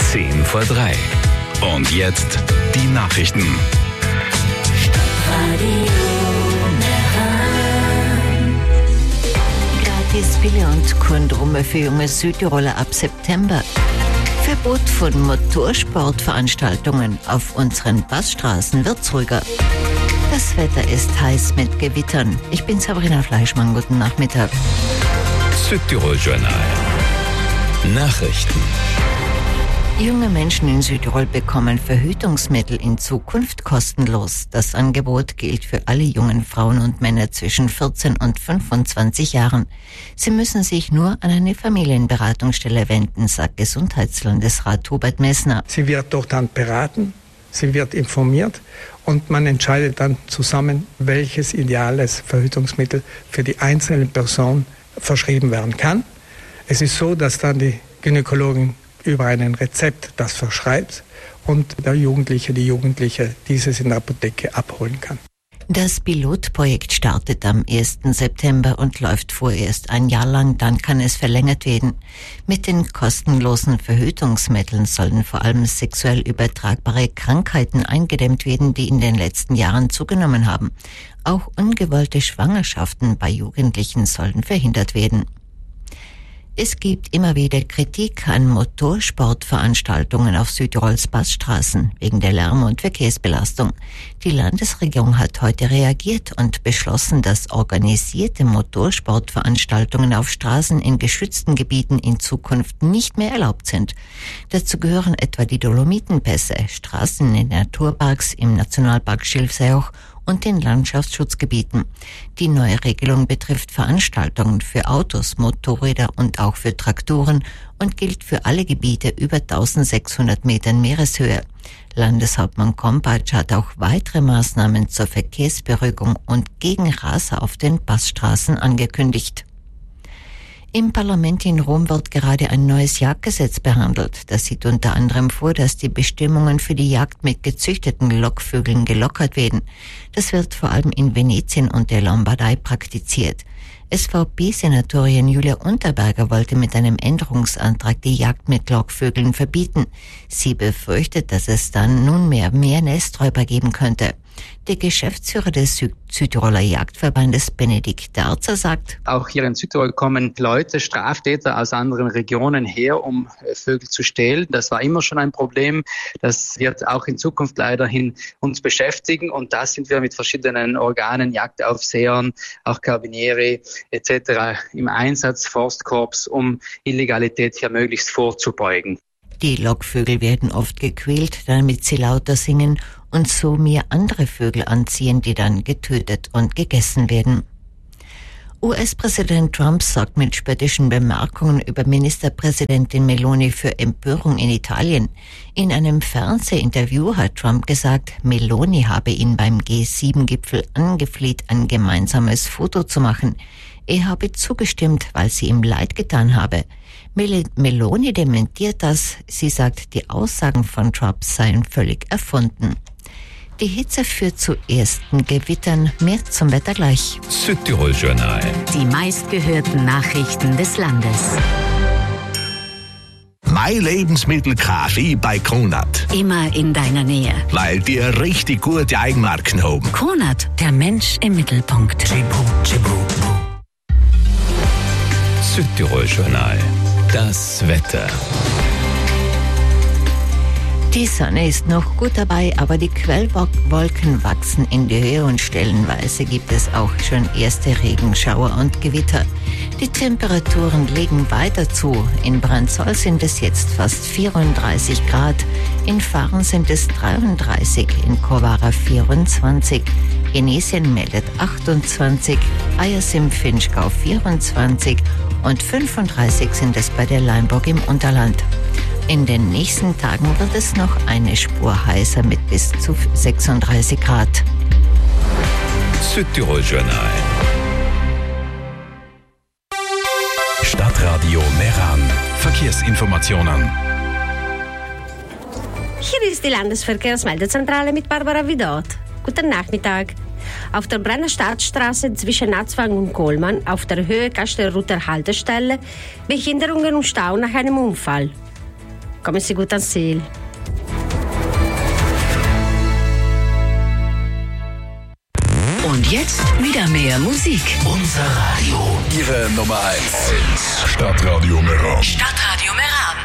3:10. Und jetzt die Nachrichten. Gratis-Pille und Kondome für junge Südtiroler ab September. Verbot von Motorsportveranstaltungen auf unseren Passstraßen wird's ruhiger. Das Wetter ist heiß mit Gewittern. Ich bin Sabrina Fleischmann. Guten Nachmittag. Südtirol Journal. Nachrichten. Junge Menschen in Südtirol bekommen Verhütungsmittel in Zukunft kostenlos. Das Angebot gilt für alle jungen Frauen und Männer zwischen 14 und 25 Jahren. Sie müssen sich nur an eine Familienberatungsstelle wenden, sagt Gesundheitslandesrat Hubert Messner. Sie wird dort dann beraten, sie wird informiert und man entscheidet dann zusammen, welches ideales Verhütungsmittel für die einzelne Person verschrieben werden kann. Es ist so, dass dann die Gynäkologin über ein Rezept das verschreibt und der Jugendliche, die Jugendliche dieses in der Apotheke abholen kann. Das Pilotprojekt startet am 1. September und läuft vorerst ein Jahr lang, dann kann es verlängert werden. Mit den kostenlosen Verhütungsmitteln sollen vor allem sexuell übertragbare Krankheiten eingedämmt werden, die in den letzten Jahren zugenommen haben. Auch ungewollte Schwangerschaften bei Jugendlichen sollen verhindert werden. Es gibt immer wieder Kritik an Motorsportveranstaltungen auf Südtirols Passstraßen wegen der Lärm- und Verkehrsbelastung. Die Landesregierung hat heute reagiert und beschlossen, dass organisierte Motorsportveranstaltungen auf Straßen in geschützten Gebieten in Zukunft nicht mehr erlaubt sind. Dazu gehören etwa die Dolomitenpässe, Straßen in Naturparks, im Nationalpark Schilfseeoch und den Landschaftsschutzgebieten. Die neue Regelung betrifft Veranstaltungen für Autos, Motorräder und auch für Traktoren und gilt für alle Gebiete über 1600 Metern Meereshöhe. Landeshauptmann Kompatsch hat auch weitere Maßnahmen zur Verkehrsberuhigung und gegen Raser auf den Passstraßen angekündigt. Im Parlament in Rom wird gerade ein neues Jagdgesetz behandelt. Das sieht unter anderem vor, dass die Bestimmungen für die Jagd mit gezüchteten Lockvögeln gelockert werden. Das wird vor allem in Venetien und der Lombardei praktiziert. SVP-Senatorin Julia Unterberger wollte mit einem Änderungsantrag die Jagd mit Lockvögeln verbieten. Sie befürchtet, dass es dann nunmehr mehr Nesträuber geben könnte. Der Geschäftsführer des Südtiroler Jagdverbandes Benedikt Darzer sagt: Auch hier in Südtirol kommen Leute, Straftäter aus anderen Regionen her, um Vögel zu stehlen. Das war immer schon ein Problem. Das wird auch in Zukunft leiderhin uns beschäftigen. Und da sind wir mit verschiedenen Organen, Jagdaufsehern, auch Carabinieri etc. im Einsatz, Forstkorps, um Illegalität hier möglichst vorzubeugen. Die Lockvögel werden oft gequält, damit sie lauter singen und so mehr andere Vögel anziehen, die dann getötet und gegessen werden. US-Präsident Trump sorgt mit spöttischen Bemerkungen über Ministerpräsidentin Meloni für Empörung in Italien. In einem Fernsehinterview hat Trump gesagt, Meloni habe ihn beim G7-Gipfel angefleht, ein gemeinsames Foto zu machen. Er habe zugestimmt, weil sie ihm leid getan habe. Meloni dementiert das. Sie sagt, die Aussagen von Trump seien völlig erfunden. Die Hitze führt zu ersten Gewittern. Mehr zum Wetter gleich. Südtirol Journal. Die meistgehörten Nachrichten des Landes. Mein Lebensmittel kaufe ich bei Kronat. Immer in deiner Nähe. Weil die richtig gute Eigenmarken haben. Kronat, der Mensch im Mittelpunkt. Südtirol Journal. Das Wetter. Die Sonne ist noch gut dabei, aber die Quellwolken wachsen in die Höhe und stellenweise gibt es auch schon erste Regenschauer und Gewitter. Die Temperaturen legen weiter zu. In Brandsol sind es jetzt fast 34 Grad, in Fahren sind es 33, in Kowara 24, Genesien meldet 28, Eyers im Finchgau 24 und 35 sind es bei der Leinburg im Unterland. In den nächsten Tagen wird es noch eine Spur heißer mit bis zu 36 Grad. Südtirol Journal. Stadtradio Meran. Verkehrsinformationen. Hier ist die Landesverkehrsmeldezentrale mit Barbara Widot. Guten Nachmittag. Auf der Brenner Staatsstraße zwischen Natzwang und Kohlmann auf der Höhe Kastelruther Haltestelle Behinderungen und Stau nach einem Unfall. Kommen Sie gut ans Ziel. Und jetzt wieder mehr Musik. Unser Radio. Ihre Nummer 1. Stadtradio Meran. Stadtradio Meran.